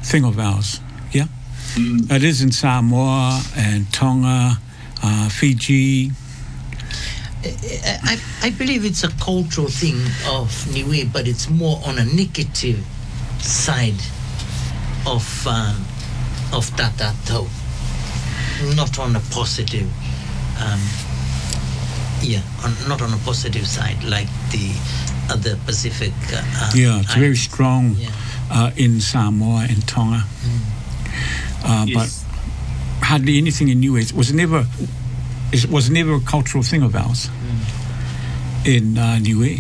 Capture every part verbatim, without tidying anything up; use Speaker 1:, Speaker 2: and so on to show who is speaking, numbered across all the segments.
Speaker 1: thing of ours. Yeah, mm. It is in Samoa and Tonga, uh, Fiji.
Speaker 2: I, I believe it's a cultural thing of Niue, but it's more on a negative side of um, of Tatatau, not on a positive. Um, yeah, on, not on a positive side like the other Pacific. Uh,
Speaker 1: yeah, it's
Speaker 2: islands.
Speaker 1: very strong yeah. uh, in Samoa and Tonga, mm. uh, yes. but hardly anything in Niue. It was never. It was never a cultural thing of ours mm. in uh, Niue.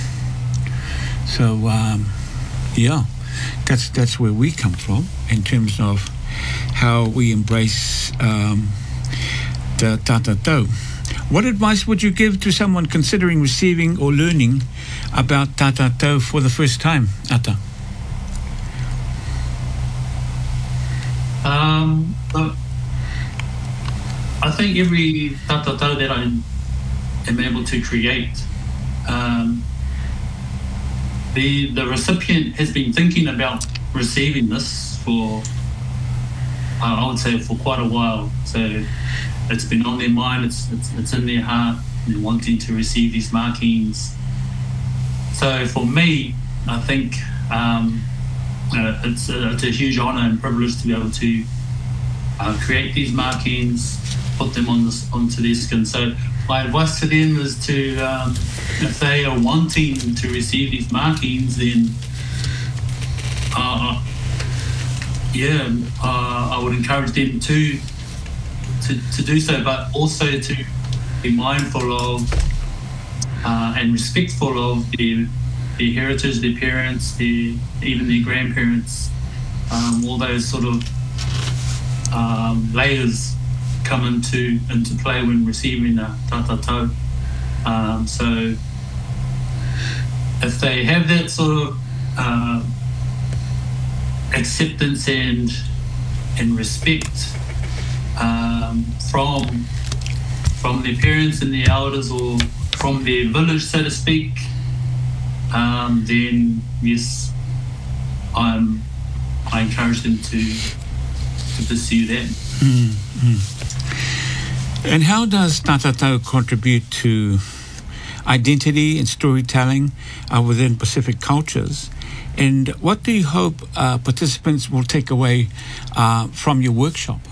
Speaker 1: So, um, yeah, that's that's where we come from in terms of how we embrace um, the Tatatau. What advice would you give to someone considering receiving or learning about Tatatau for the first time, Ata?
Speaker 3: Um. Uh, I think every tatatau that I am able to create, um, the the recipient has been thinking about receiving this for, uh, I would say, for quite a while. So it's been on their mind, it's it's, it's in their heart, they're wanting to receive these markings. So for me, I think um, uh, it's, a, it's a huge honour and privilege to be able to uh, create these markings, put them on this, onto their skin. So my advice to them is to, um, if they are wanting to receive these markings, then uh, yeah, uh, I would encourage them to, to to do so, but also to be mindful of uh, and respectful of their, their heritage, their parents, their, even their grandparents, um, all those sort of um, layers come into into play when receiving a tatatau. Um, so if they have that sort of uh, acceptance and and respect um, from from their parents and their elders, or from their village, so to speak, um, then yes, I'm I encourage them to to pursue that.
Speaker 1: Mm-hmm. And how does Tatatau contribute to identity and storytelling uh, within Pacific cultures? And what do you hope uh, participants will take away uh, from your workshop?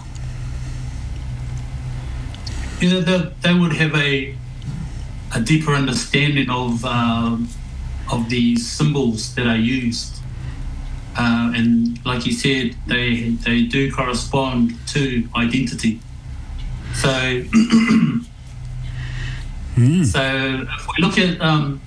Speaker 3: You know, they, they would have a a deeper understanding of um, of these symbols that are used, uh, and like you said, they they do correspond to identity. So, mm. so if we look at um,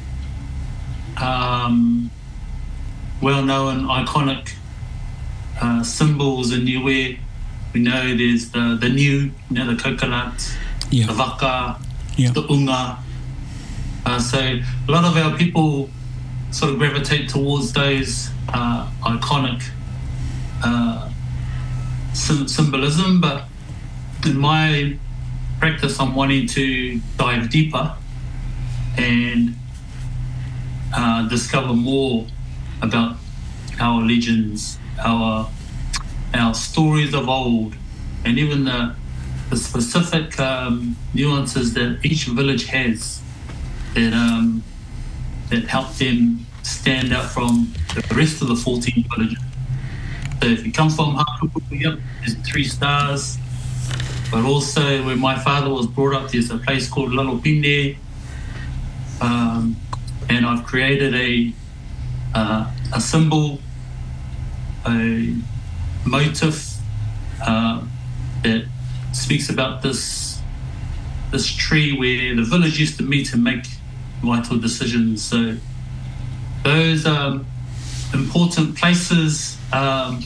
Speaker 3: um, well-known, iconic uh, symbols in Niue, we know there's the the niu, you know, the coconut, yeah. the waka, yeah. the unga. Uh, so a lot of our people sort of gravitate towards those uh, iconic uh, sim- symbolism, but in my practice, I'm wanting to dive deeper and uh, discover more about our legends, our our stories of old, and even the, the specific um, nuances that each village has that um, that help them stand out from the rest of the fourteen villages. So if you come from Hakupu, yep, there's three stars. But also, where my father was brought up, there's a place called Lalopine, um, and I've created a uh, a symbol, a motif uh, that speaks about this this tree where the village used to meet and make vital decisions. So those are important places. Um,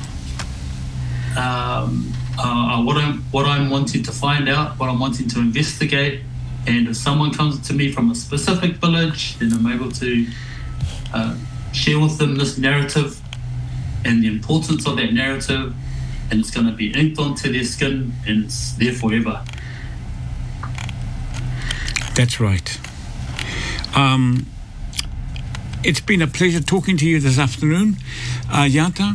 Speaker 3: um, Uh, what I'm what I'm wanting to find out, what I'm wanting to investigate, and if someone comes to me from a specific village, then I'm able to uh, share with them this narrative and the importance of that narrative, and it's going to be inked onto their skin, and it's there forever.
Speaker 1: That's right. Um, it's been a pleasure talking to you this afternoon, uh, Yata.